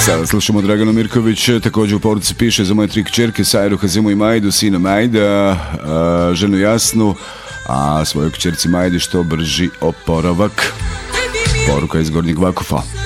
Sada slušamo Draganu Mirković, također u poruci piše za moje 3 kćerke, Sajru, Hazimu i Majdu, sina Majda, ženu Jasnu, a svojoj kćerci Majdi što brži oporavak. Poruka iz Gornjeg Vakufa.